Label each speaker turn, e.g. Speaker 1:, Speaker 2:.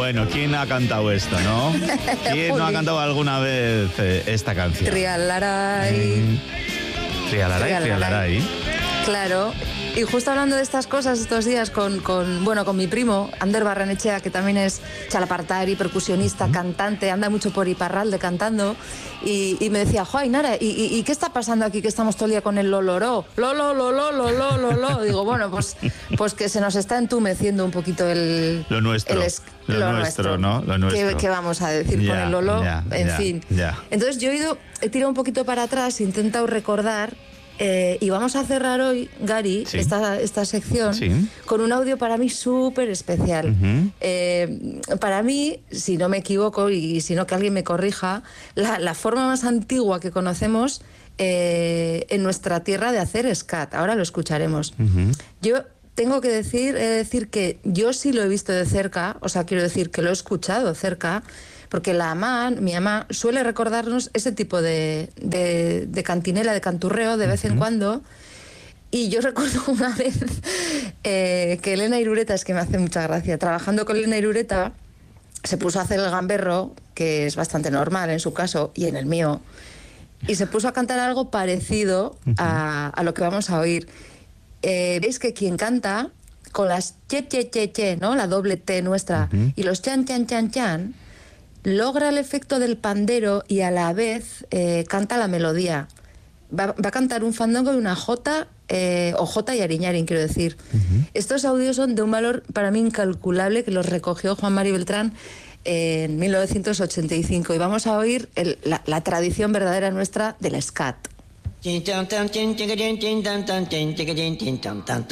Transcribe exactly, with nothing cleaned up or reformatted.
Speaker 1: Bueno, ¿quién ha cantado esto, no? ¿Quién no ha cantado alguna vez eh, esta canción?
Speaker 2: Trialaray.
Speaker 1: Mm. Trialaray, trialaray.
Speaker 2: Claro. Y justo hablando de estas cosas estos días con, con bueno, con mi primo, Ander Barrenechea, que también es chalapartari, percusionista, uh-huh. cantante, anda mucho por Iparralde cantando, y, y me decía, Juan, Nara, ¿y, y, ¿y qué está pasando aquí que estamos todo el día con el loloró? Lolo, lolo, lolo, lolo. Digo, bueno, pues, pues que se nos está entumeciendo un poquito el...
Speaker 1: Lo nuestro.
Speaker 2: El es,
Speaker 1: lo, lo nuestro, nuestro, ¿no? Lo nuestro.
Speaker 2: ¿Qué, qué vamos a decir
Speaker 1: ya,
Speaker 2: con el lolo?
Speaker 1: Ya,
Speaker 2: en
Speaker 1: ya,
Speaker 2: fin.
Speaker 1: Ya.
Speaker 2: Entonces yo he ido, he tirado un poquito para atrás, he intentado recordar. Eh, y vamos a cerrar hoy, Gary, sí. esta, esta sección sí. con un audio para mí súper especial. Uh-huh. Eh, para mí, si no me equivoco y si no que alguien me corrija, la, la forma más antigua que conocemos eh, en nuestra tierra de hacer scat. Ahora lo escucharemos. Uh-huh. Yo tengo que decir, eh, decir que yo sí lo he visto de cerca, o sea, quiero decir que lo he escuchado cerca, porque la mamá, mi mamá, suele recordarnos ese tipo de, de, de cantinela, de canturreo de vez uh-huh. en cuando. Y yo recuerdo una vez eh, que Elena Irureta, es que me hace mucha gracia, trabajando con Elena Irureta, se puso a hacer el gamberro, que es bastante normal en su caso y en el mío, y se puso a cantar algo parecido uh-huh. a, a lo que vamos a oír. Eh, Veis que quien canta, con las che, che, che, che, ¿no? La doble T nuestra, uh-huh. y los chan, chan, chan, chan, logra el efecto del pandero y a la vez eh, canta la melodía. Va, va a cantar un fandango y una jota, eh, o jota y ariñarín, quiero decir. Uh-huh. Estos audios son de un valor para mí incalculable, que los recogió Juan Mari Beltrán eh, en mil novecientos ochenta y cinco. Y vamos a oír el, la, la tradición verdadera nuestra del scat.